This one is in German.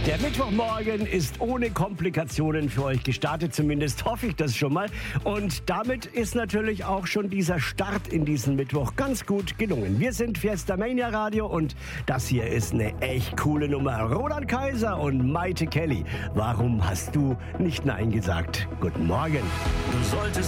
Der Mittwochmorgen ist ohne Komplikationen für euch gestartet, zumindest hoffe ich das schon mal. Und damit ist natürlich auch schon dieser Start in diesen Mittwoch ganz gut gelungen. Wir sind Fiesta Mania Radio und das hier ist eine echt coole Nummer. Roland Kaiser und Maite Kelly. Warum hast du nicht Nein gesagt? Guten Morgen. Du solltest